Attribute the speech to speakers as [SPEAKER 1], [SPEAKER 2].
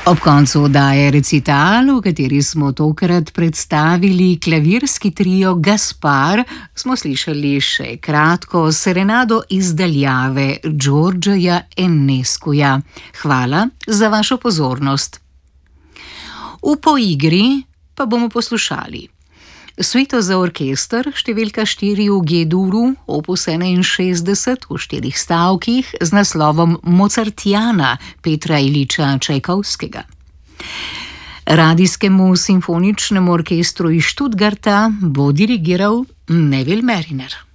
[SPEAKER 1] Ob koncu oddaje Recital, v kateri smo tokrat predstavili klavirski trio Gaspar, smo slišali še kratko serenado iz daljave Georgeja Enescuja. Hvala za vašo pozornost. V poigri pa bomo poslušali Suito za orkester številka 4 v G-duru, opus 61 v 4 stavkih z naslovom Mozartiana Petra Iljiča Čajkovskega. Radijskemu simfoničnemu orkestru iz Stuttgarta bo dirigiral Neville Marriner.